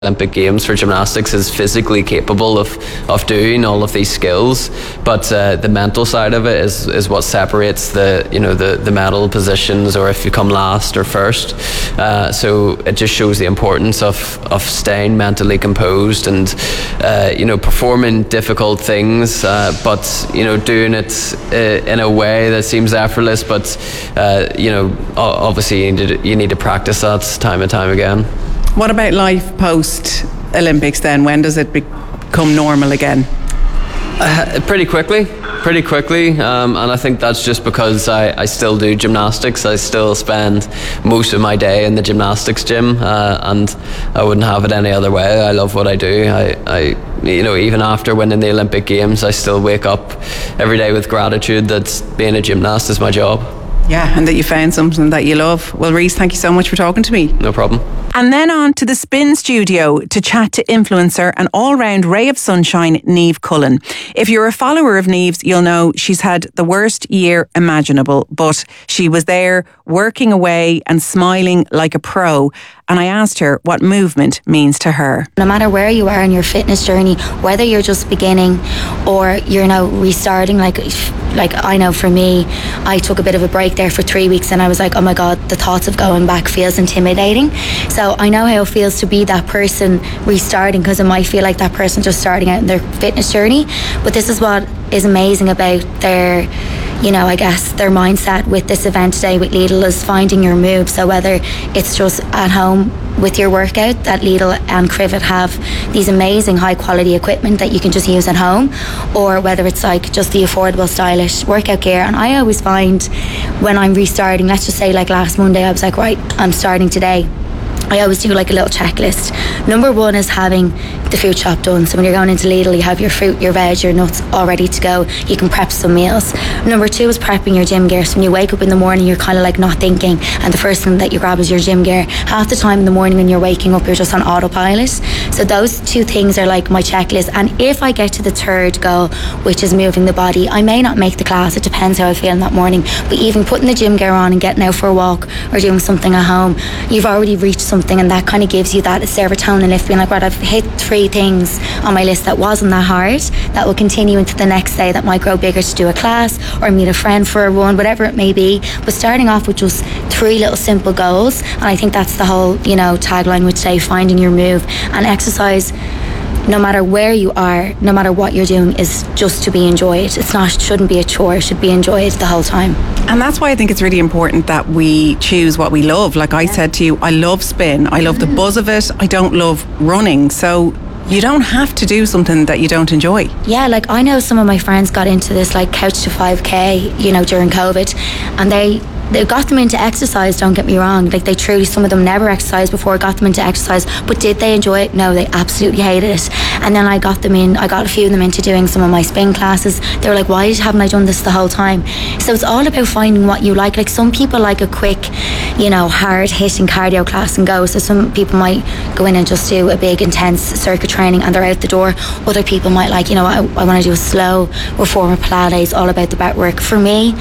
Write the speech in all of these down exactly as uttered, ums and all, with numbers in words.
Olympic Games for gymnastics is physically capable of, of doing all of these skills, but uh, the mental side of it is, is what separates the you know the, the medal positions, or if you come last or first. Uh, so it just shows the importance of, of staying mentally composed and uh, you know performing difficult things, uh, but you know doing it uh, in a way that seems effortless. But uh, you know obviously you need, to, you need to practice that time and time again. What about life post-Olympics then? When does it become normal again? Uh, pretty quickly, pretty quickly. Um, and I think that's just because I, I still do gymnastics. I still spend most of my day in the gymnastics gym, uh, and I wouldn't have it any other way. I love what I do. I, I, you know, even after winning the Olympic Games, I still wake up every day with gratitude that being a gymnast is my job. Yeah, and that you found something that you love. Well, Reece, thank you so much for talking to me. No problem. And then on to the Spin Studio to chat to influencer and all-round ray of sunshine, Niamh Cullen. If you're a follower of Niamh's, you'll know she's had the worst year imaginable, but she was there working away and smiling like a pro. And I asked her what movement means to her. No matter where you are in your fitness journey, whether you're just beginning or you're now restarting, like like I know for me, I took a bit of a break there for three weeks and I was like, oh my God, the thoughts of going back feels intimidating. So I know how it feels to be that person restarting, because it might feel like that person just starting out in their fitness journey. But this is what is amazing about their, you know, I guess their mindset with this event today with Lidl is finding your move. So whether it's just at home with your workout, that Lidl and Crivet have these amazing high quality equipment that you can just use at home, or whether it's like just the affordable stylish workout gear. And I always find when I'm restarting, let's just say like last Monday, I was like, right, I'm starting today. I always do like a little checklist. Number one is having the food shop done. So when you're going into Lidl, you have your fruit, your veg, your nuts all ready to go. You can prep some meals. Number two is prepping your gym gear. So when you wake up in the morning, you're kind of like not thinking, and the first thing that you grab is your gym gear. Half the time in the morning when you're waking up, you're just on autopilot. So those two things are like my checklist. And if I get to the third goal, which is moving the body, I may not make the class. It depends how I feel in that morning. But even putting the gym gear on and getting out for a walk or doing something at home, you've already reached something. And that kind of gives you that serotonin lift, being like, right, I've hit three things on my list that wasn't that hard, that will continue into the next day, that might grow bigger to do a class or meet a friend for a run, whatever it may be. But starting off with just three little simple goals, and I think that's the whole, you know, tagline with today, finding your move. And exercise, no matter where you are, no matter what you're doing, is just to be enjoyed. It's not, shouldn't be a chore, it should be enjoyed the whole time. And that's why I think it's really important that we choose what we love. Like I said to you, I love spin. I love the buzz of it. I don't love running. So you don't have to do something that you don't enjoy. Yeah, like I know some of my friends got into this like Couch to five K, you know, during COVID, and they They got them into exercise, don't get me wrong. Like they truly, some of them never exercised before, got them into exercise. But did they enjoy it? No, they absolutely hated it. And then I got them in, I got a few of them into doing some of my spin classes. They were like, why haven't I done this the whole time? So it's all about finding what you like. Like some people like a quick, you know, hard hitting cardio class and go. So some people might go in and just do a big intense circuit training and they're out the door. Other people might like, you know, I, I want to do a slow reformer Pilates, all about the back work. For me,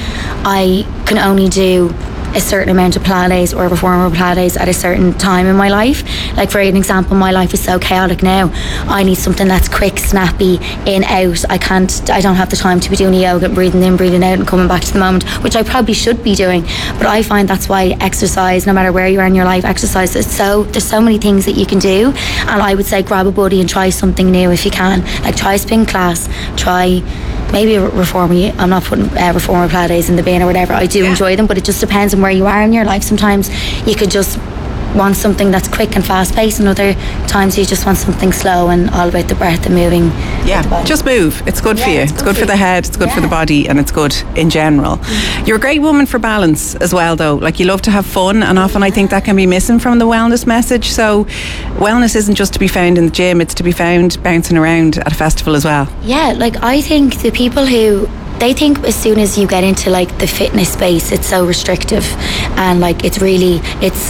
I can only do a certain amount of Pilates or reformer Pilates at a certain time in my life. Like for an example, my life is so chaotic now. I need something that's quick, snappy, in, out. I can't, I don't have the time to be doing yoga, breathing in, breathing out and coming back to the moment, which I probably should be doing. But I find that's why exercise, no matter where you are in your life, exercise is so, there's so many things that you can do. And I would say grab a buddy and try something new if you can. Like try a spin class, try maybe a reformer. I'm not putting uh, reformer Pilates in the bin or whatever. I do yeah. enjoy them, but it just depends on where you are in your life. Sometimes you could just want something that's quick and fast paced, and other times you just want something slow and all about the breath and moving. Yeah, just move. It's good yeah, for you. It's, it's good, good for the head, it's good yeah. for the body, and it's good in general. Mm-hmm. You're a great woman for balance as well though. Like you love to have fun, and often I think that can be missing from the wellness message. So wellness isn't just to be found in the gym, it's to be found bouncing around at a festival as well. Yeah, like I think the people who they think as soon as you get into like the fitness space, it's so restrictive and like it's really, it's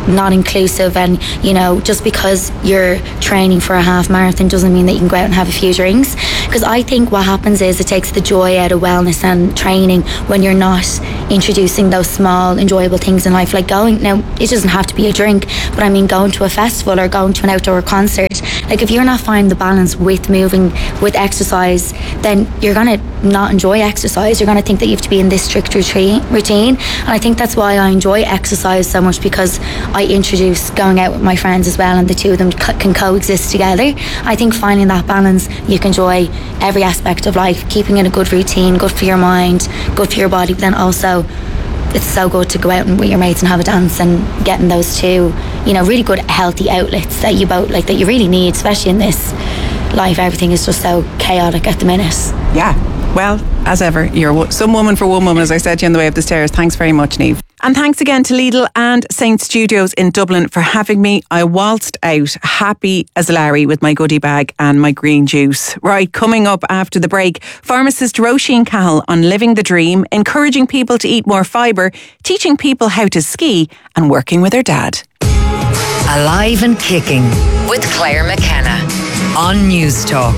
not inclusive, and you know, just because you're training for a half marathon doesn't mean that you can go out and have a few drinks. Because I think what happens is it takes the joy out of wellness and training when you're not introducing those small enjoyable things in life, like going, now it doesn't have to be a drink, but I mean going to a festival or going to an outdoor concert. Like if you're not finding the balance with moving, with exercise, then you're going to not enjoy exercise. You're going to think that you have to be in this strict routine. And I think that's why I enjoy exercise so much, because I introduce going out with my friends as well, and the two of them co- can coexist together. I think finding that balance, you can enjoy every aspect of life, keeping in a good routine, good for your mind, good for your body, but then also it's so good to go out and with your mates and have a dance, and getting those two, you know, really good healthy outlets that you both like, that you really need, especially in this life. Everything is just so chaotic at the minute. Yeah, well, as ever, you're some woman for one woman, as I said to you on the way up the stairs. Thanks very much, Niamh. And thanks again to Lidl and Saint Studios in Dublin for having me. I waltzed out happy as Larry with my goodie bag and my green juice. Right, coming up after the break, pharmacist Roisin Cahill on living the dream, encouraging people to eat more fibre, teaching people how to ski, and working with her dad. Alive and Kicking with Claire McKenna on News Talk.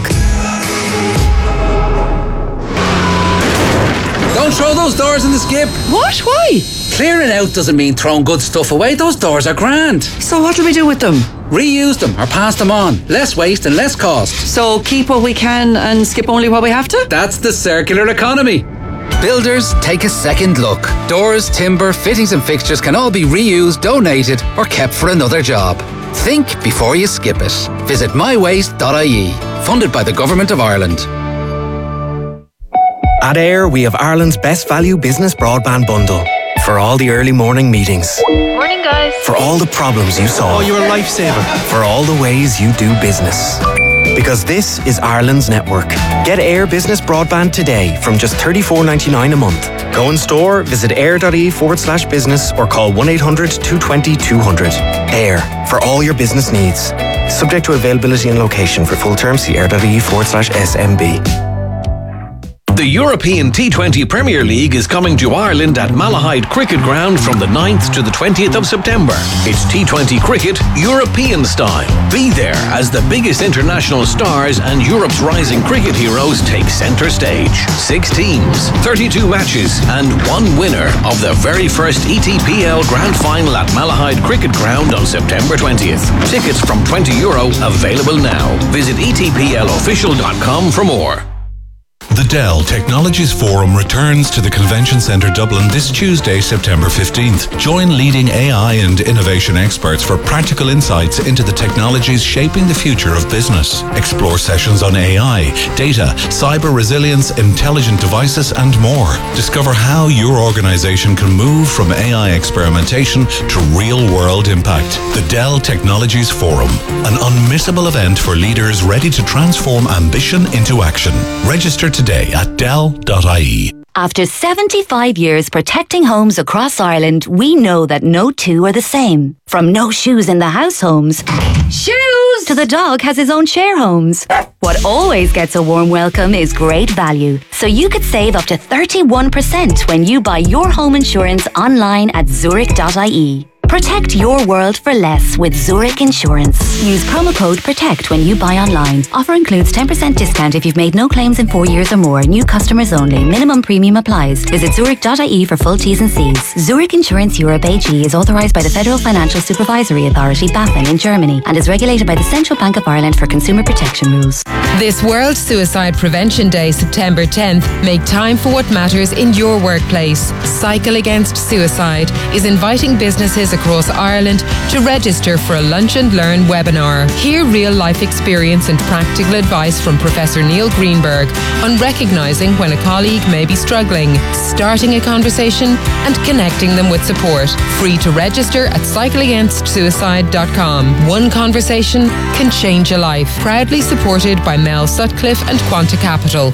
Don't throw those doors in the skip. What? Why? Clearing out doesn't mean throwing good stuff away. Those doors are grand. So what do we do with them? Reuse them or pass them on. Less waste and less cost. So keep what we can and skip only what we have to? That's the circular economy. Builders, take a second look. Doors, timber, fittings and fixtures can all be reused, donated or kept for another job. Think before you skip it. Visit my waste dot I E. Funded by the Government of Ireland. At Air, we have Ireland's best value business broadband bundle. For all the early morning meetings. Morning, guys. For all the problems you solve. Oh, you're a lifesaver. For all the ways you do business. Because this is Ireland's network. Get Air Business Broadband today from just thirty-four ninety-nine a month. Go in store, visit air.ie forward slash business or call one eight hundred two twenty two hundred. Air, for all your business needs. Subject to availability and location. For full terms, see air.ie forward slash SMB. The European T twenty Premier League is coming to Ireland at Malahide Cricket Ground from the ninth to the twentieth of September. It's T twenty cricket European style. Be there as the biggest international stars and Europe's rising cricket heroes take centre stage. Six teams, thirty-two matches and one winner of the very first E T P L Grand Final at Malahide Cricket Ground on September twentieth. Tickets from twenty euro available now. Visit e t p l official dot com for more. The Dell Technologies Forum returns to the Convention Centre Dublin this Tuesday, September fifteenth. Join leading A I and innovation experts for practical insights into the technologies shaping the future of business. Explore sessions on A I, data, cyber resilience, intelligent devices and more. Discover how your organisation can move from A I experimentation to real-world impact. The Dell Technologies Forum, an unmissable event for leaders ready to transform ambition into action. Register today at dell dot I E. After seventy-five years protecting homes across Ireland, we know that no two are the same. From no shoes in the house homes, shoes, to the dog has his own share homes. What always gets a warm welcome is great value. So you could save up to thirty-one percent when you buy your home insurance online at zurich dot I E. Protect your world for less with Zurich Insurance. Use promo code PROTECT when you buy online. Offer includes ten percent discount if you've made no claims in four years or more. New customers only. Minimum premium applies. Visit zurich dot I E for full T's and C's. Zurich Insurance Europe A G is authorised by the Federal Financial Supervisory Authority, BaFin, in Germany and is regulated by the Central Bank of Ireland for consumer protection rules. This World Suicide Prevention Day, September tenth, make time for what matters in your workplace. Cycle Against Suicide is inviting businesses across Ireland to register for a Lunch and Learn webinar. Hear real-life experience and practical advice from Professor Neil Greenberg on recognising when a colleague may be struggling, starting a conversation and connecting them with support. Free to register at cycle against suicide dot com. One conversation can change a life. Proudly supported by Mel Sutcliffe and Quanta Capital.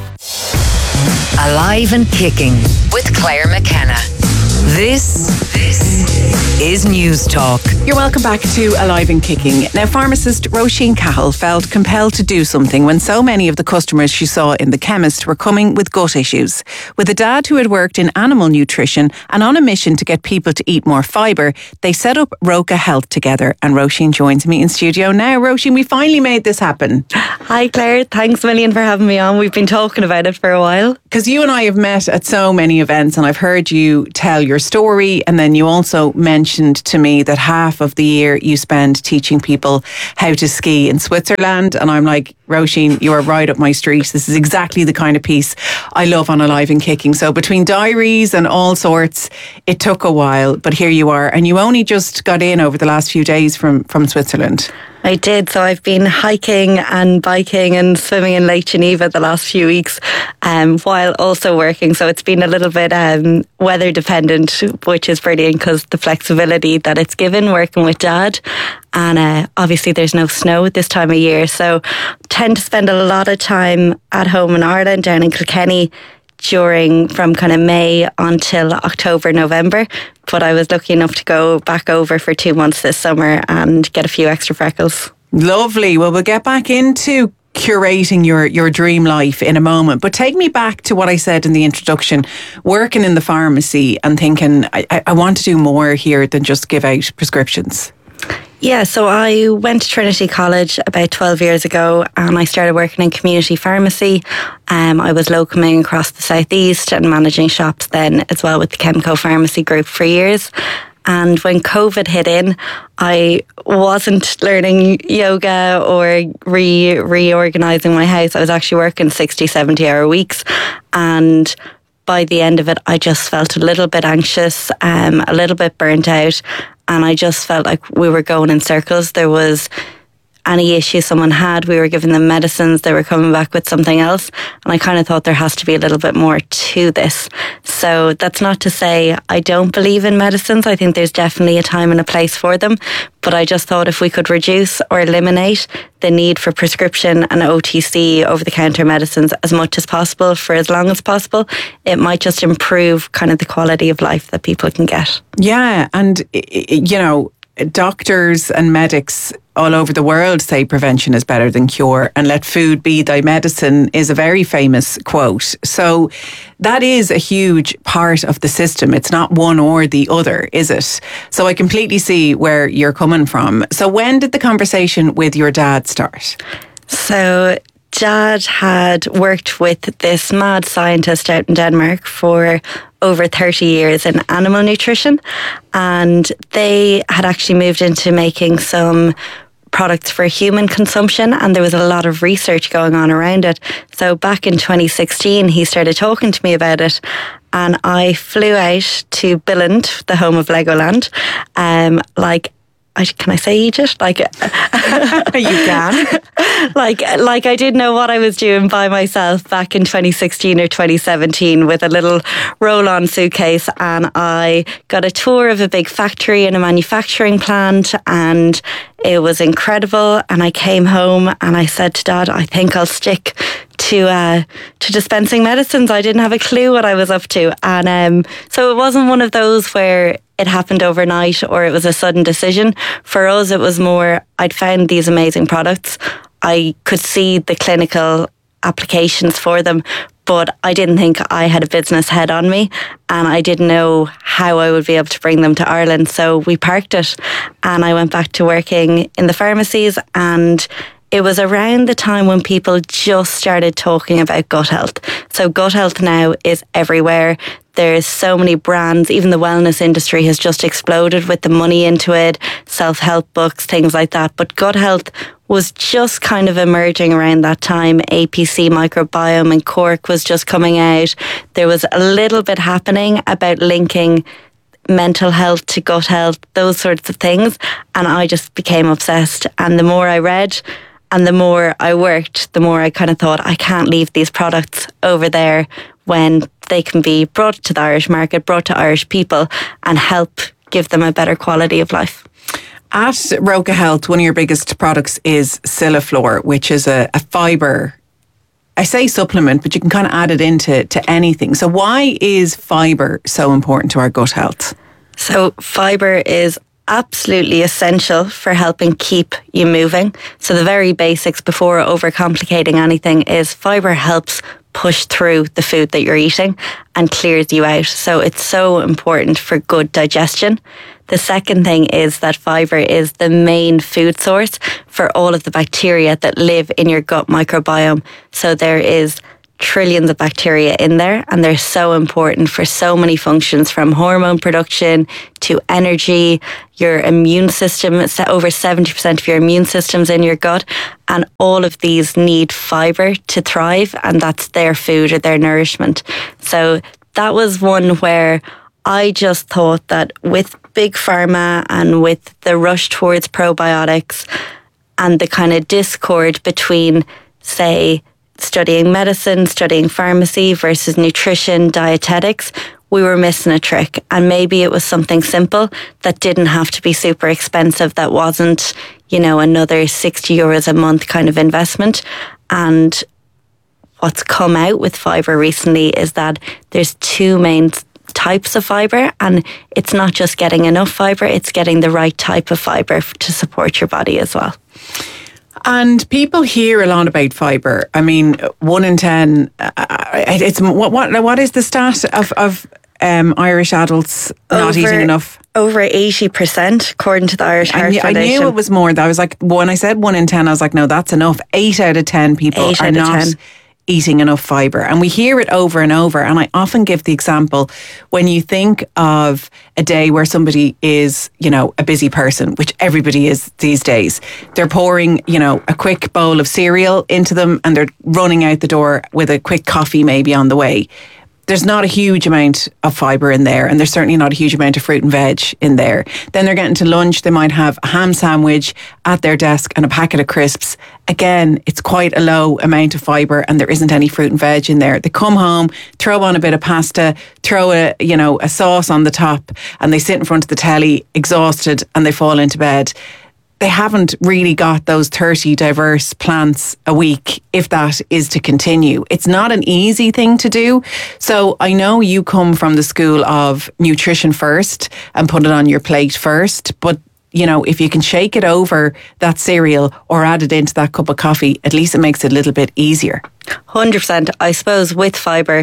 Alive and Kicking with Claire McKenna. This, this is News Talk. You're welcome back to Alive and Kicking. Now, pharmacist Roisin Cahill felt compelled to do something when so many of the customers she saw in the chemist were coming with gut issues. With a dad who had worked in animal nutrition and on a mission to get people to eat more fibre, they set up Roca Health together. And Roisin joins me in studio now. Roisin, we finally made this happen. Hi Claire, thanks a million for having me on. We've been talking about it for a while. Because you and I have met at so many events and I've heard you tell your story, and then you also mentioned to me that half of the year you spend teaching people how to ski in Switzerland, and I'm like, Roisin, you are right up my street. This is exactly the kind of piece I love on Alive and Kicking. So between diaries and all sorts, it took a while, but here you are, and you only just got in over the last few days from, from Switzerland. I did. So I've been hiking and biking and swimming in Lake Geneva the last few weeks, um, while also working. So it's been a little bit um, weather dependent, which is brilliant because the flexibility that it's given working with Dad. And uh, obviously there's no snow at this time of year. So tend to spend a lot of time at home in Ireland, down in Kilkenny, during from kind of May until October, November. But I was lucky enough to go back over for two months this summer and get a few extra freckles. Lovely. Well, we'll get back into curating your, your dream life in a moment. But take me back to what I said in the introduction, working in the pharmacy and thinking, I, I want to do more here than just give out prescriptions. Yeah, so I went to Trinity College about twelve years ago and I started working in community pharmacy. Um, I was locuming across the southeast and managing shops then as well with the Chemco Pharmacy Group for years. And when COVID hit in, I wasn't learning yoga or re reorganising my house. I was actually working sixty, seventy hour weeks, and by the end of it, I just felt a little bit anxious, um, a little bit burnt out. And I just felt like we were going in circles. There was any issue someone had, we were giving them medicines, they were coming back with something else. And I kind of thought there has to be a little bit more to this. So that's not to say I don't believe in medicines. I think there's definitely a time and a place for them. But I just thought if we could reduce or eliminate the need for prescription and O T C, over-the-counter medicines, as much as possible for as long as possible, it might just improve kind of the quality of life that people can get. Yeah, and, you know, doctors and medics all over the world say prevention is better than cure, and let food be thy medicine is a very famous quote. So that is a huge part of the system. It's not one or the other, is it? So I completely see where you're coming from. So when did the conversation with your dad start? So Dad had worked with this mad scientist out in Denmark for over thirty years in animal nutrition, and they had actually moved into making some products for human consumption, and there was a lot of research going on around it. So back in twenty sixteen, he started talking to me about it, and I flew out to Billund, the home of Legoland, um, like I, can I say Egypt? Like, you can. like, like I didn't know what I was doing by myself back in twenty sixteen or twenty seventeen with a little roll-on suitcase, and I got a tour of a big factory and a manufacturing plant, and it was incredible. And I came home and I said to Dad, I think I'll stick to uh, to dispensing medicines. I didn't have a clue what I was up to, and um, so it wasn't one of those where it happened overnight or it was a sudden decision. For us, it was more, I'd found these amazing products. I could see the clinical applications for them, but I didn't think I had a business head on me, and I didn't know how I would be able to bring them to Ireland. So we parked it, and I went back to working in the pharmacies, and it was around the time when people just started talking about gut health. So gut health now is everywhere. There's so many brands. Even the wellness industry has just exploded with the money into it, self-help books, things like that. But gut health was just kind of emerging around that time. A P C microbiome in Cork was just coming out. There was a little bit happening about linking mental health to gut health, those sorts of things. And I just became obsessed. And the more I read and the more I worked, the more I kind of thought, I can't leave these products over there when they can be brought to the Irish market, brought to Irish people, and help give them a better quality of life. At Roca Health, one of your biggest products is Siliflor, which is a, a fibre, I say supplement, but you can kind of add it into to anything. So why is fibre so important to our gut health? So fibre is absolutely essential for helping keep you moving. So the very basics before overcomplicating anything is fibre helps push through the food that you're eating and clears you out. So it's so important for good digestion. The second thing is that fibre is the main food source for all of the bacteria that live in your gut microbiome. So there is trillions of bacteria in there, and they're so important for so many functions, from hormone production to energy, your immune system. Over seventy percent of your immune system's in your gut, and all of these need fibre to thrive, and that's their food or their nourishment. So that was one where I just thought that with Big Pharma and with the rush towards probiotics and the kind of discord between, say, studying medicine, studying pharmacy versus nutrition, dietetics, we were missing a trick. And maybe it was something simple that didn't have to be super expensive, that wasn't, you know, another sixty euros a month kind of investment. And what's come out with fibre recently is that there's two main types of fibre, and it's not just getting enough fibre, it's getting the right type of fibre to support your body as well. And people hear a lot about fibre. I mean, one in ten. Uh, it's what what what is the stat of of um, Irish adults not over, eating enough? Over eighty percent, according to the Irish Heart I knew, Foundation. I knew it was more. I was like, when I said one in ten, I was like, no, that's enough. Eight out of ten people Eight are out of not ten. eating enough fibre. And we hear it over and over. And I often give the example, when you think of a day where somebody is, you know, a busy person, which everybody is these days, they're pouring, you know, a quick bowl of cereal into them and they're running out the door with a quick coffee maybe on the way. There's not a huge amount of fibre in there, and there's certainly not a huge amount of fruit and veg in there. Then they're getting to lunch, they might have a ham sandwich at their desk and a packet of crisps. Again, it's quite a low amount of fibre and there isn't any fruit and veg in there. They come home, throw on a bit of pasta, throw a, you know, a sauce on the top, and they sit in front of the telly exhausted and they fall into bed. They haven't really got those thirty diverse plants a week, if that is to continue. It's not an easy thing to do. So I know you come from the school of nutrition first and put it on your plate first, but you know, if you can shake it over that cereal or add it into that cup of coffee, at least it makes it a little bit easier. one hundred percent. I suppose with fibre,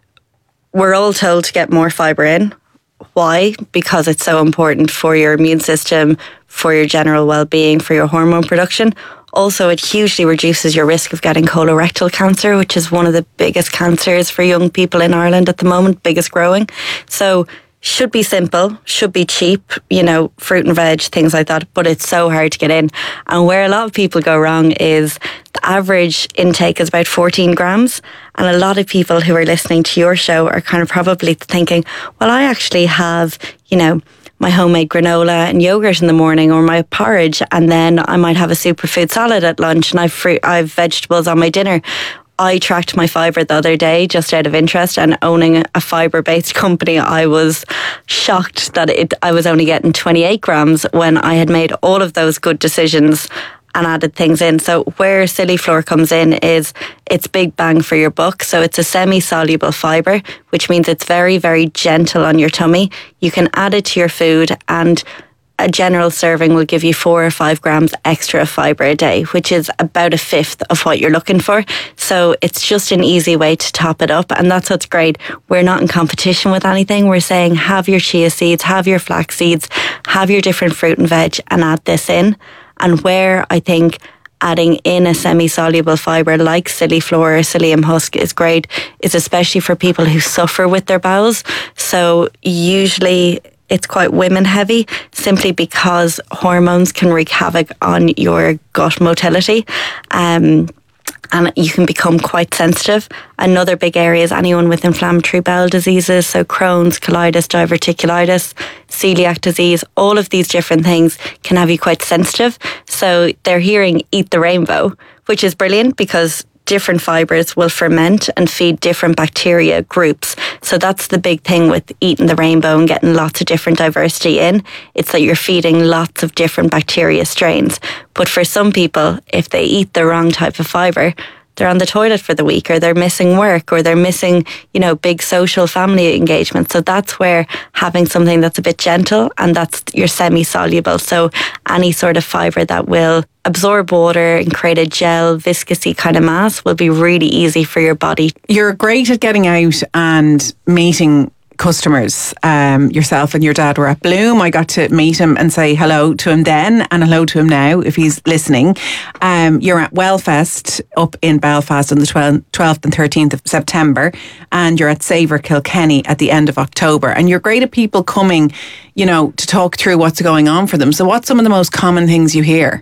we're all told to get more fibre in. Why? Because it's so important for your immune system, for your general well-being, for your hormone production. Also, it hugely reduces your risk of getting colorectal cancer, which is one of the biggest cancers for young people in Ireland at the moment, biggest growing. So should be simple, should be cheap, you know, fruit and veg, things like that, but it's so hard to get in. And where a lot of people go wrong is the average intake is about fourteen grams. And a lot of people who are listening to your show are kind of probably thinking, well, I actually have, you know, my homemade granola and yogurt in the morning, or my porridge, and then I might have a superfood salad at lunch, and I've fruit, I've vegetables on my dinner. I tracked my fibre the other day just out of interest, and owning a fibre-based company, I was shocked that it I was only getting twenty-eight grams when I had made all of those good decisions and added things in. So where Siliflor comes in is it's big bang for your buck. So it's a semi-soluble fibre, which means it's very, very gentle on your tummy. You can add it to your food, and a general serving will give you four or five grams extra of fibre a day, which is about a fifth of what you're looking for. So it's just an easy way to top it up. And that's what's great. We're not in competition with anything. We're saying have your chia seeds, have your flax seeds, have your different fruit and veg, and add this in. And where I think adding in a semi-soluble fibre like Siliflor or psyllium husk is great is especially for people who suffer with their bowels. So usually it's quite women heavy, simply because hormones can wreak havoc on your gut motility. Um, and you can become quite sensitive. Another big area is anyone with inflammatory bowel diseases, so Crohn's, colitis, diverticulitis, celiac disease, all of these different things can have you quite sensitive. So they're hearing eat the rainbow, which is brilliant because different fibres will ferment and feed different bacteria groups. So that's the big thing with eating the rainbow and getting lots of different diversity in. It's that you're feeding lots of different bacteria strains. But for some people, if they eat the wrong type of fibre, they're on the toilet for the week, or they're missing work, or they're missing, you know, big social family engagements. So that's where having something that's a bit gentle and that's your semi-soluble. So any sort of fibre that will absorb water and create a gel, viscousy kind of mass will be really easy for your body. You're great at getting out and meeting customers. Um, yourself and your dad were at Bloom. I got to meet him and say hello to him then and hello to him now if he's listening. Um, you're at Wellfest up in Belfast on the twelfth and thirteenth of September, and you're at Savour Kilkenny at the end of October. And you're great at people coming, you know, to talk through what's going on for them. So what's some of the most common things you hear?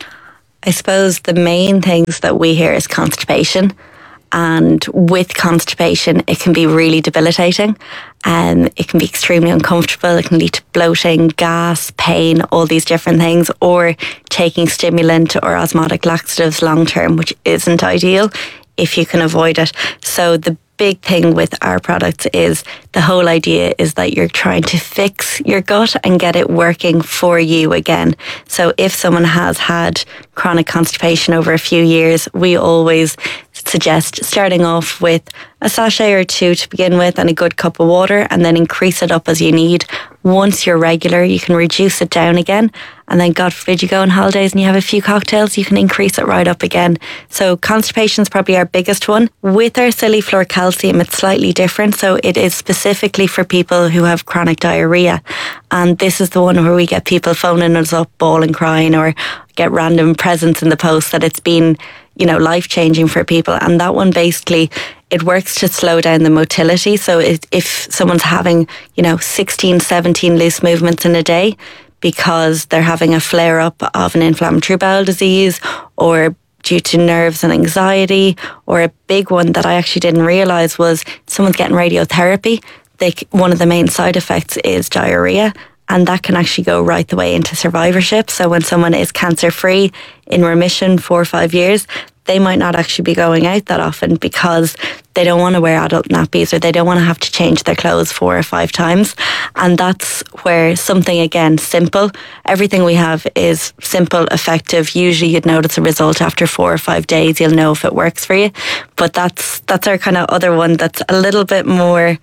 I suppose the main things that we hear is constipation. And with constipation, it can be really debilitating. Um, it can be extremely uncomfortable. It can lead to bloating, gas, pain, all these different things, or taking stimulant or osmotic laxatives long term, which isn't ideal if you can avoid it. So the big thing with our products is the whole idea is that you're trying to fix your gut and get it working for you again. So if someone has had chronic constipation over a few years, we always suggest starting off with a sachet or two to begin with and a good cup of water, and then increase it up as you need. Once you're regular, you can reduce it down again, and then God forbid you go on holidays and you have a few cocktails, you can increase it right up again. So constipation is probably our biggest one. With our Siliflor Calcium, it's slightly different. So it is specifically for people who have chronic diarrhea, and this is the one where we get people phoning us up, bawling, crying, or get random presents in the post that it's been, you know, life-changing for people. And that one basically, it works to slow down the motility. So it, if someone's having, you know, sixteen, seventeen loose movements in a day because they're having a flare-up of an inflammatory bowel disease, or due to nerves and anxiety, or a big one that I actually didn't realise was someone's getting radiotherapy, they, one of the main side effects is diarrhea. And that can actually go right the way into survivorship. So when someone is cancer-free, in remission four or five years, they might not actually be going out that often because they don't want to wear adult nappies, or they don't want to have to change their clothes four or five times. And that's where something, again, simple. Everything we have is simple, effective. Usually you'd notice a result after four or five days. You'll know if it works for you. But that's that's our kind of other one that's a little bit more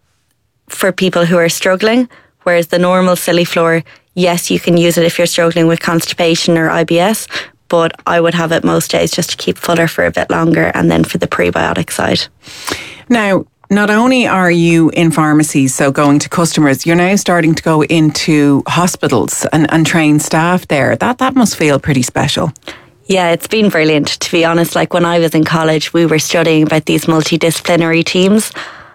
for people who are struggling. Whereas the normal Siliflor, yes, you can use it if you're struggling with constipation or I B S, but I would have it most days just to keep fuller for a bit longer, and then for the prebiotic side. Now, not only are you in pharmacies, so going to customers, you're now starting to go into hospitals and, and train staff there. That that must feel pretty special. Yeah, it's been brilliant, to be honest. Like when I was in college, we were studying about these multidisciplinary teams,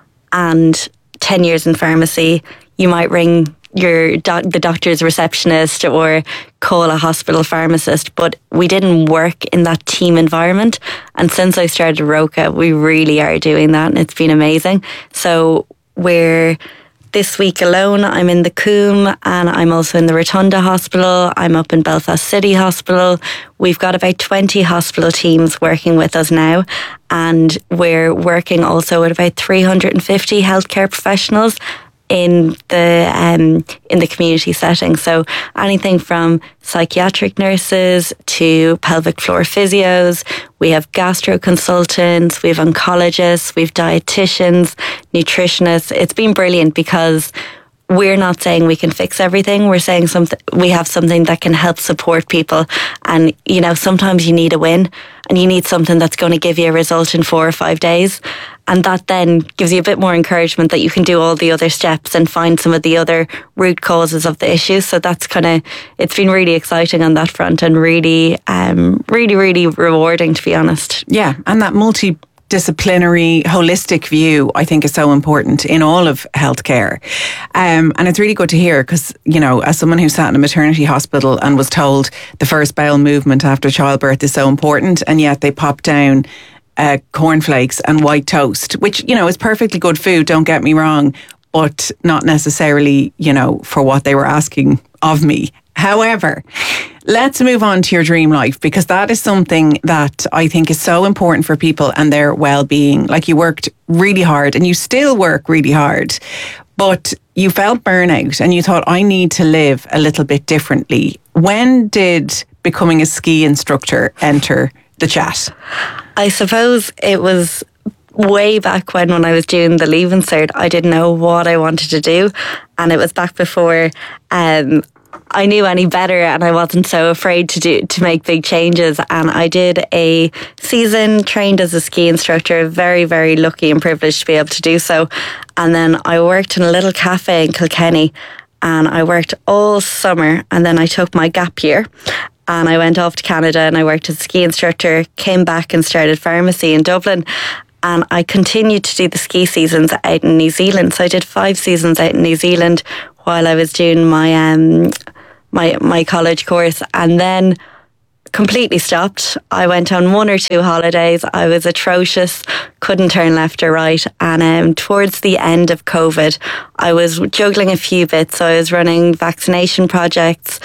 and ten years in pharmacy, you might ring your doc- the doctor's receptionist or call a hospital pharmacist, but we didn't work in that team environment. And since I started Roca, we really are doing that, and it's been amazing. So we're this week alone, I'm in the Coombe, and I'm also in the Rotunda Hospital. I'm up in Belfast City Hospital. We've got about twenty hospital teams working with us now, and we're working also with about three hundred fifty healthcare professionals in the um, in the community setting. So anything from psychiatric nurses to pelvic floor physios, we have gastro consultants, we have oncologists, we have dietitians, nutritionists. It's been brilliant because we're not saying we can fix everything. We're saying something, we have something that can help support people. And, you know, sometimes you need a win and you need something that's going to give you a result in four or five days. And that then gives you a bit more encouragement that you can do all the other steps and find some of the other root causes of the issues. So that's kind of, it's been really exciting on that front, and really, um, really, really rewarding, to be honest. Yeah, and that multidisciplinary, holistic view, I think, is so important in all of healthcare. Um, and it's really good to hear because, you know, as someone who sat in a maternity hospital and was told the first bowel movement after childbirth is so important, and yet they pop down Uh, cornflakes and white toast, which, you know, is perfectly good food, don't get me wrong, but not necessarily, you know, for what they were asking of me. However, let's move on to your dream life, because that is something that I think is so important for people and their well-being. Like, you worked really hard and you still work really hard, but you felt burnout and you thought, I need to live a little bit differently. When did becoming a ski instructor enter the chat? I suppose it was way back when, when I was doing the Leaving Cert, I didn't know what I wanted to do. And it was back before um, I knew any better, and I wasn't so afraid to do to make big changes. And I did a season, trained as a ski instructor, very, very lucky and privileged to be able to do so. And then I worked in a little cafe in Kilkenny, and I worked all summer, and then I took my gap year. And I went off to Canada and I worked as a ski instructor, came back and started pharmacy in Dublin. And I continued to do the ski seasons out in New Zealand. So I did five seasons out in New Zealand while I was doing my um my my college course, and then completely stopped. I went on one or two holidays. I was atrocious, couldn't turn left or right. And um, towards the end of COVID, I was juggling a few bits. So I was running vaccination projects.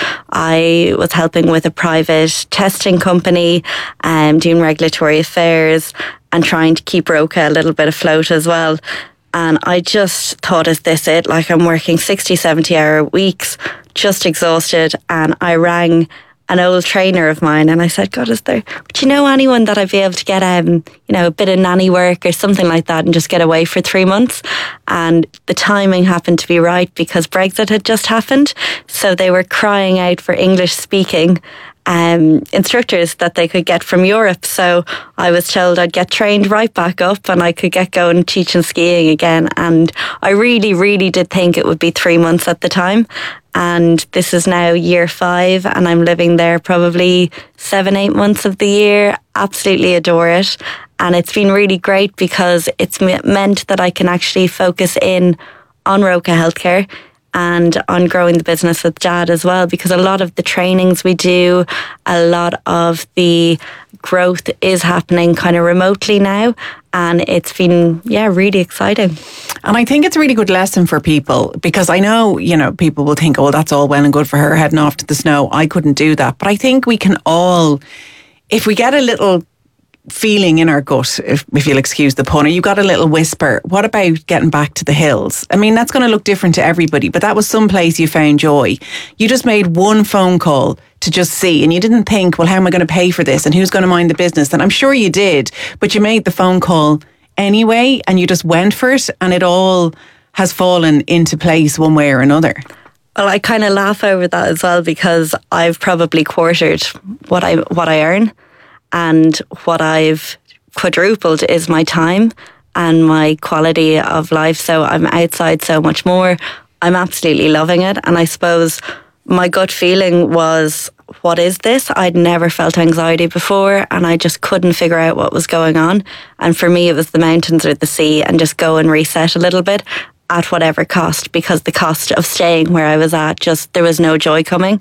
I was helping with a private testing company, um, doing regulatory affairs, and trying to keep Roka a little bit afloat as well. And I just thought, is this it? Like, I'm working sixty, seventy hour weeks, just exhausted. And I rang an old trainer of mine and I said, God, is there, would you know anyone that I'd be able to get, um, you know, a bit of nanny work or something like that and just get away for three months? And the timing happened to be right because Brexit had just happened. So they were crying out for English speaking um, instructors that they could get from Europe. So I was told I'd get trained right back up and I could get going teaching skiing again. And I really, really did think it would be three months at the time. And this is now year five and I'm living there probably seven, eight months of the year. Absolutely adore it. And it's been really great because it's meant that I can actually focus in on Roka Healthcare and on growing the business with Dad as well, because a lot of the trainings we do, a lot of the growth is happening kind of remotely now. And it's been, yeah, really exciting. And I think it's a really good lesson for people because I know, you know, people will think, oh, that's all well and good for her heading off to the snow. I couldn't do that. But I think we can all, if we get a little feeling in our gut, if, if you'll excuse the pun, or you got a little whisper, what about getting back to the hills? I mean, that's going to look different to everybody, but that was some place you found joy. You just made one phone call to just see, and you didn't think, well, how am I going to pay for this and who's going to mind the business? And I'm sure you did, but you made the phone call anyway and you just went for it and it all has fallen into place one way or another. Well, I kind of laugh over that as well because I've probably quartered what I what I earn. And what I've quadrupled is my time and my quality of life. So I'm outside so much more. I'm absolutely loving it. And I suppose my gut feeling was, what is this? I'd never felt anxiety before and I just couldn't figure out what was going on. And for me, it was the mountains or the sea and just go and reset a little bit at whatever cost, because the cost of staying where I was at, just there was no joy coming.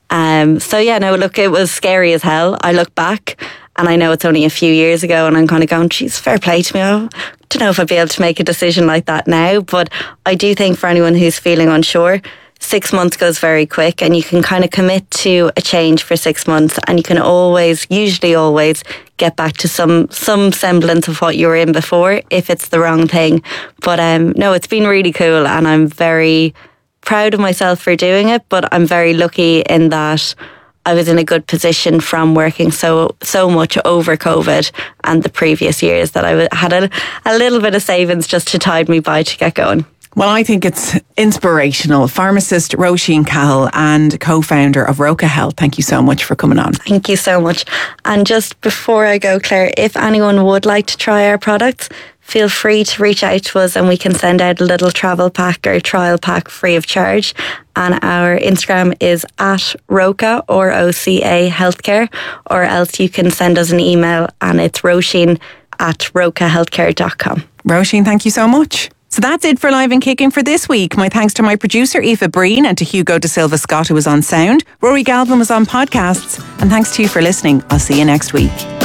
Um, so yeah, no, look, it was scary as hell. I look back and I know it's only a few years ago and I'm kind of going, geez, fair play to me. I don't know if I'd be able to make a decision like that now, but I do think for anyone who's feeling unsure, six months goes very quick and you can kind of commit to a change for six months and you can always, usually always, get back to some some semblance of what you were in before if it's the wrong thing. But um, no, it's been really cool and I'm very proud of myself for doing it, but I'm very lucky in that I was in a good position from working so so much over COVID and the previous years that I had a, a little bit of savings just to tide me by to get going. Well, I think it's inspirational. Pharmacist Roisin Cahill and co-founder of Roka Health. Thank you so much for coming on. Thank you so much. And just before I go, Claire, if anyone would like to try our products, feel free to reach out to us and we can send out a little travel pack or trial pack free of charge. And our Instagram is at Roka, or O C A Healthcare, or else you can send us an email and it's Roisin at roka healthcare dot com. Roisin, thank you so much. So that's it for Live and Kicking for this week. My thanks to my producer, Aoife Breen, and to Hugo De Silva Scott, who was on sound. Rory Galvin was on podcasts. And thanks to you for listening. I'll see you next week.